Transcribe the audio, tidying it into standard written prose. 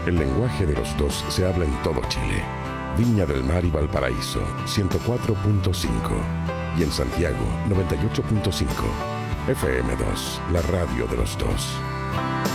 El lenguaje de los dos se habla en todo Chile. Viña del Mar y Valparaíso, 104.5. Y en Santiago, 98.5. FM2, la radio de los dos.